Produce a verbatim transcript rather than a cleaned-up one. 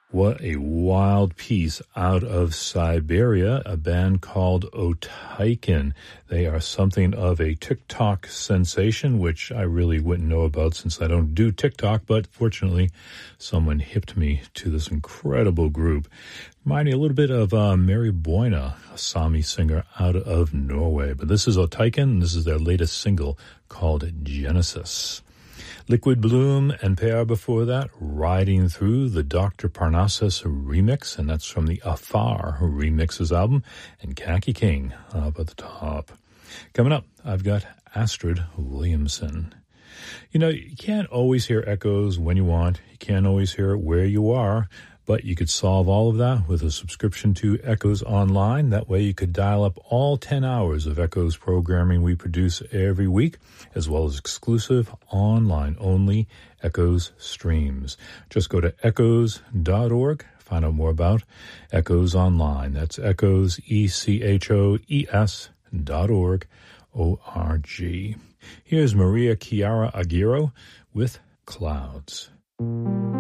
What a wild piece out of Siberia, a band called Oteikin. They are something of a TikTok sensation, which I really wouldn't know about since I don't do TikTok, but fortunately someone hipped me to this incredible group. Reminding a little bit of uh, Mary Boina, a Sami singer out of Norway. But this is Oteikin, and this is their latest single called Genesis. Liquid Bloom and P R before that, Riding Through, the Doctor Parnassus remix, and that's from the Afar remixes album, and Khaki King up at the top. Coming up, I've got Astrid Williamson. You know, you can't always hear echoes when you want. You can't always hear it where you are. But you could solve all of that with a subscription to Echoes Online. That way you could dial up all ten hours of Echoes programming we produce every week, as well as exclusive online-only Echoes streams. Just go to echoes dot org, find out more about Echoes Online. That's Echoes, E C H O E S dot org, O R G. Here's Maria Chiara Aguirre with Clouds.